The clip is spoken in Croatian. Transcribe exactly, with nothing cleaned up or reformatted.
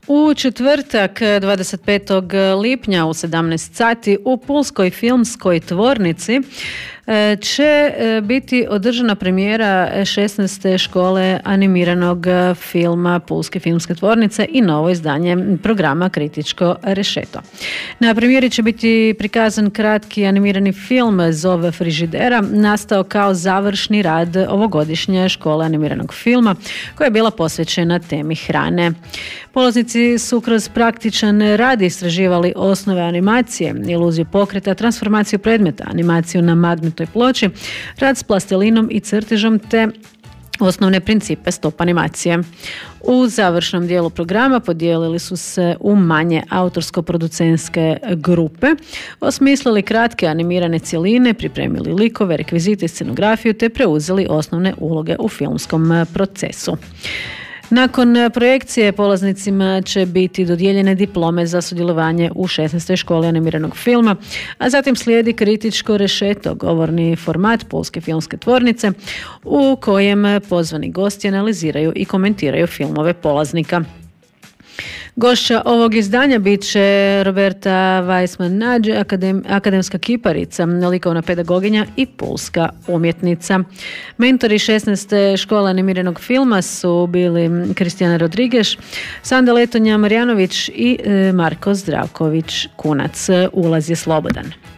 U četvrtak dvadeset petog lipnja u sedamnaest sati u Pulskoj filmskoj tvornici će biti održana premijera šesnaeste škole animiranog filma Pulske filmske tvornice i novo izdanje programa Kritičko rešeto. Na premijeri će biti prikazan kratki animirani film Zov frižidera, nastao kao završni rad ovogodišnje škole animiranog filma koja je bila posvećena temi hrane. Polaznici su kroz praktičan rad istraživali osnove animacije, iluziju pokreta, transformaciju predmeta, animaciju na magnetnoj ploči, rad s plastelinom i crtežom te osnovne principe stop animacije. U završnom dijelu programa podijelili su se u manje autorsko-producenske grupe, osmislili kratke animirane cjeline, pripremili likove, rekvizite i scenografiju te preuzeli osnovne uloge u filmskom procesu. Nakon projekcije polaznicima će biti dodijeljene diplome za sudjelovanje u šesnaestoj školi animiranog filma, a zatim slijedi kritičko rešeto, govorni format Pulske filmske tvornice u kojem pozvani gosti analiziraju i komentiraju filmove polaznika. Gošća ovog izdanja bit će Roberta Weissman-Nađ, akadem, akademska kiparica, likovna pedagoginja i pulska umjetnica. Mentori šesnaeste škole animiranog filma su bili Kristijana Rodrigeš, Sanda Letonja Marjanović i Marko Zdravković Kunac. Ulaz je slobodan.